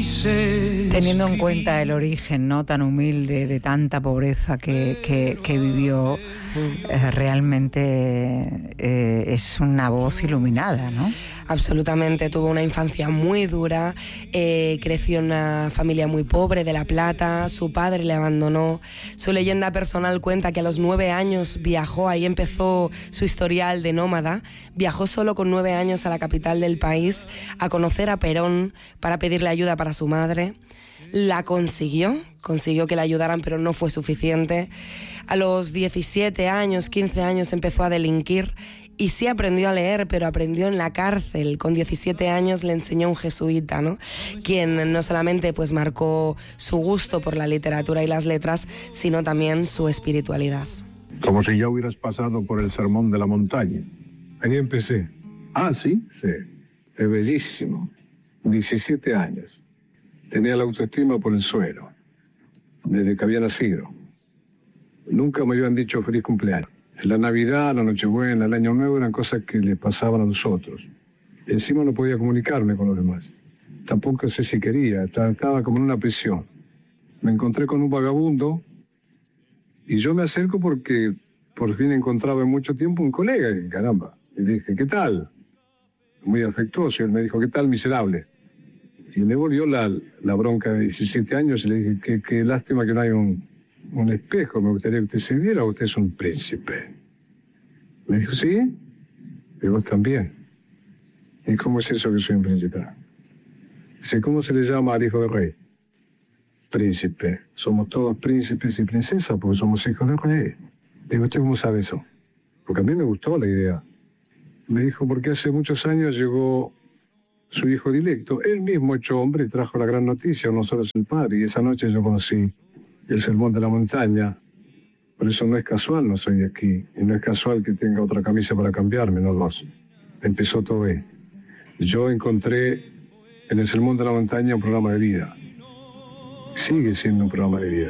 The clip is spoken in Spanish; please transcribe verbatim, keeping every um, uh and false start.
quise. Teniendo en cuenta el origen, ¿no?, tan humilde, de tanta pobreza que, que, que vivió, eh, realmente eh, es una voz iluminada, ¿no? Absolutamente, tuvo una infancia muy dura, eh, creció en una familia muy pobre de La Plata, su padre le abandonó. Su leyenda personal cuenta que a los nueve años viajó, ahí empezó su historial de nómada, viajó solo con nueve años a la capital del país a conocer a Perón para pedirle ayuda para su madre. La consiguió, consiguió que la ayudaran, pero no fue suficiente. A los diecisiete años, quince años empezó a delinquir. Y sí aprendió a leer, pero aprendió en la cárcel. Con diecisiete años le enseñó un jesuita, ¿no?, quien no solamente pues marcó su gusto por la literatura y las letras, sino también su espiritualidad. Como si ya hubieras pasado por el Sermón de la Montaña. Ahí empecé. Ah, ¿sí? Sí. Es bellísimo. diecisiete años. Tenía la autoestima por el suelo. Desde que había nacido. Nunca me habían dicho feliz cumpleaños. La Navidad, la Nochebuena, el Año Nuevo eran cosas que le pasaban a nosotros. Encima no podía comunicarme con los demás. Tampoco sé si quería, estaba como en una prisión. Me encontré con un vagabundo y yo me acerco porque por fin encontraba en mucho tiempo un colega, y, caramba. Y dije, ¿qué tal? Muy afectuoso. Y él me dijo, ¿qué tal, miserable? Y me volvió la, la bronca de diecisiete años y le dije, qué, qué lástima que no hay un... un espejo, me gustaría que usted se viera, usted es un príncipe. Me dijo, ¿sí? Y vos también. ¿Y cómo es eso que soy un príncipe? Dice, ¿cómo se le llama al hijo del rey? Príncipe. Somos todos príncipes y princesas porque somos hijos del rey. Digo, ¿usted cómo sabe eso? Porque a mí me gustó la idea. Me dijo, porque hace muchos años llegó su hijo directo, él mismo hecho hombre, y trajo la gran noticia, no solo es el padre, y esa noche yo conocí el Sermón de la Montaña. Por eso no es casual, no soy de aquí. Y no es casual que tenga otra camisa para cambiarme, no dos. Empezó todo ahí. Yo encontré en el Sermón de la Montaña un programa de vida. Sigue siendo un programa de vida.